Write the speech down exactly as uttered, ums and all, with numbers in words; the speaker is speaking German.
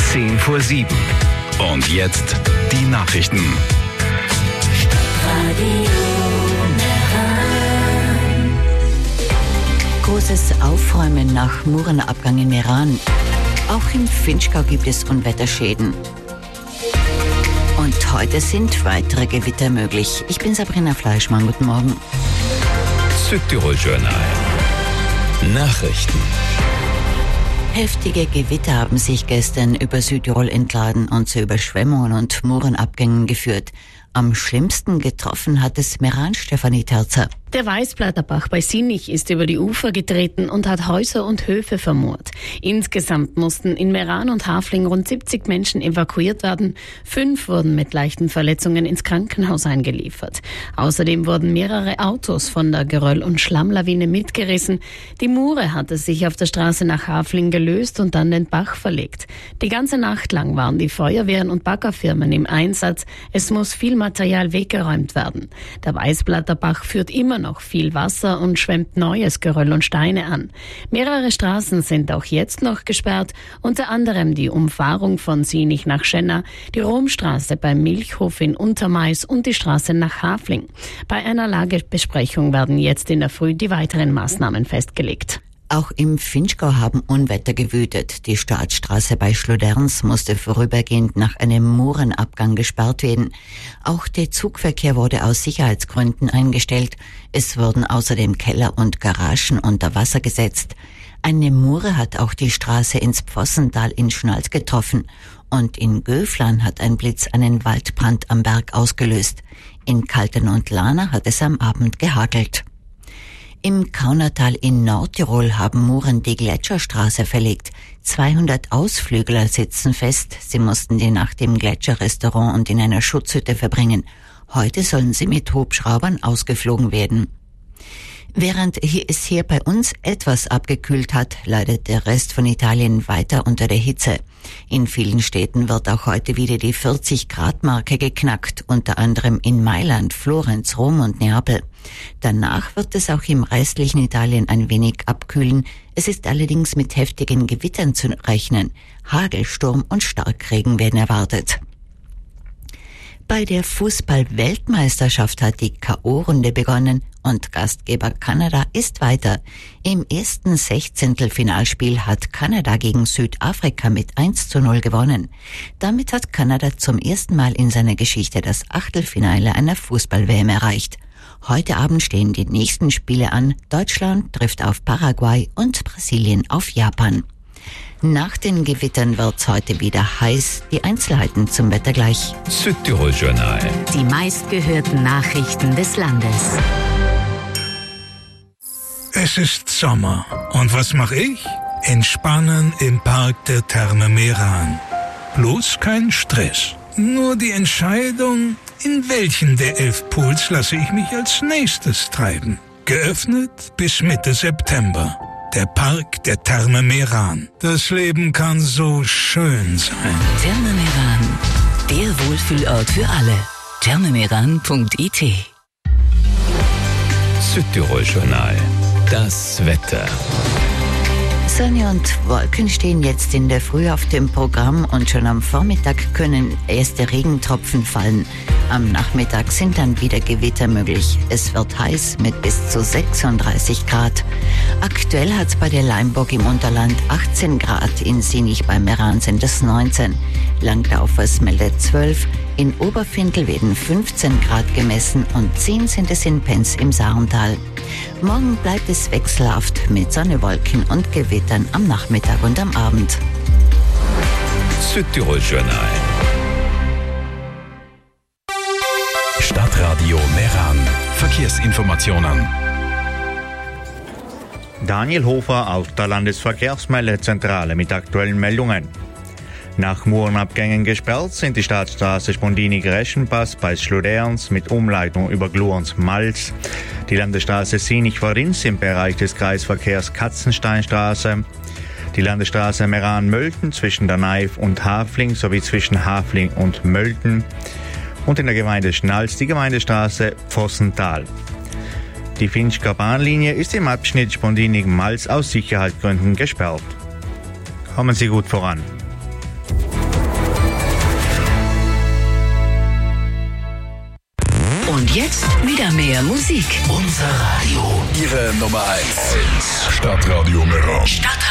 zehn vor sieben. Und jetzt die Nachrichten. Großes Aufräumen nach Murenabgang in Meran. Auch im Vinschgau gibt es Unwetterschäden. Und heute sind weitere Gewitter möglich. Ich bin Sabrina Fleischmann. Guten Morgen. Südtirol Journal. Nachrichten. Heftige Gewitter haben sich gestern über Südtirol entladen und zu Überschwemmungen und Murenabgängen geführt. Am schlimmsten getroffen hat es Meran, Stefanie Terzer. Der Weißblätterbach bei Sinich ist über die Ufer getreten und hat Häuser und Höfe vermurt. Insgesamt mussten in Meran und Hafling rund siebzig Menschen evakuiert werden. Fünf wurden mit leichten Verletzungen ins Krankenhaus eingeliefert. Außerdem wurden mehrere Autos von der Geröll- und Schlammlawine mitgerissen. Die Mure hatte sich auf der Straße nach Hafling gelöst und dann den Bach verlegt. Die ganze Nacht lang waren die Feuerwehren und Baggerfirmen im Einsatz. Es muss viel Material weggeräumt werden. Der Weißblätterbach führt immer noch viel Wasser und schwemmt neues Geröll und Steine an. Mehrere Straßen sind auch jetzt noch gesperrt, unter anderem die Umfahrung von Sinich nach Schenna, die Romstraße beim Milchhof in Untermais und die Straße nach Hafling. Bei einer Lagebesprechung werden jetzt in der Früh die weiteren Maßnahmen festgelegt. Auch im Vinschgau haben Unwetter gewütet. Die Staatsstraße bei Schloderns musste vorübergehend nach einem Murenabgang gesperrt werden. Auch der Zugverkehr wurde aus Sicherheitsgründen eingestellt. Es wurden außerdem Keller und Garagen unter Wasser gesetzt. Eine Mure hat auch die Straße ins Pfossental in Schnals getroffen. Und in Göflan hat ein Blitz einen Waldbrand am Berg ausgelöst. In Kalten und Lahna hat es am Abend gehagelt. Im Kaunertal in Nordtirol haben Muren die Gletscherstraße verlegt. zweihundert Ausflügler sitzen fest. Sie mussten die Nacht im Gletscherrestaurant und in einer Schutzhütte verbringen. Heute sollen sie mit Hubschraubern ausgeflogen werden. Während es hier bei uns etwas abgekühlt hat, leidet der Rest von Italien weiter unter der Hitze. In vielen Städten wird auch heute wieder die vierzig Grad Marke geknackt, unter anderem in Mailand, Florenz, Rom und Neapel. Danach wird es auch im restlichen Italien ein wenig abkühlen. Es ist allerdings mit heftigen Gewittern zu rechnen. Hagel, Sturm und Starkregen werden erwartet. Bei der Fußball-Weltmeisterschaft hat die K O-Runde begonnen und Gastgeber Kanada ist weiter. Im ersten Sechzehntelfinalspiel hat Kanada gegen Südafrika mit eins zu null gewonnen. Damit hat Kanada zum ersten Mal in seiner Geschichte das Achtelfinale einer Fußball-W M erreicht. Heute Abend stehen die nächsten Spiele an. Deutschland trifft auf Paraguay und Brasilien auf Japan. Nach den Gewittern wird's heute wieder heiß. Die Einzelheiten zum Wetter gleich. Südtirol Journal. Die meistgehörten Nachrichten des Landes. Es ist Sommer. Und was mache ich? Entspannen im Park der Therme Meran. Bloß kein Stress. Nur die Entscheidung, in welchen der elf Pools lasse ich mich als nächstes treiben. Geöffnet bis Mitte September. Der Park der Therme Meran. Das Leben kann so schön sein. Therme Meran, der Wohlfühlort für alle. thermemeran punkt I T. Südtirol Journal. Das Wetter. Sonne und Wolken stehen jetzt in der Früh auf dem Programm und schon am Vormittag können erste Regentropfen fallen. Am Nachmittag sind dann wieder Gewitter möglich. Es wird heiß mit bis zu sechsunddreißig Grad. Aktuell hat es bei der Leimburg im Unterland achtzehn Grad, in Sinich bei Meran sind es neunzehn. Langlaufers meldet zwölf, in Oberfindl werden fünfzehn Grad gemessen und zehn sind es in Penz im Sarental. Morgen bleibt es wechselhaft mit Sonne, Wolken und Gewittern am Nachmittag und am Abend. Südtirol Journal. Stadtradio Meran. Verkehrsinformationen. Daniel Hofer aus der Landesverkehrsmeldezentrale mit aktuellen Meldungen. Nach Murenabgängen gesperrt sind die Staatsstraße Spondini-Greschenpass bei Schloderns mit Umleitung über Gluons-Malz, die Landesstraße Sinich-Varinz im Bereich des Kreisverkehrs Katzensteinstraße, die Landesstraße Meran-Mölten zwischen der Naif und Hafling sowie zwischen Hafling und Mölten und in der Gemeinde Schnals die Gemeindestraße Pfossental. Die Vinschgau Bahnlinie ist im Abschnitt Spondini-Malz aus Sicherheitsgründen gesperrt. Kommen Sie gut voran. Jetzt wieder mehr Musik. Unser Radio. Ihre Nummer eins. Stadtradio Meran. Stadtradio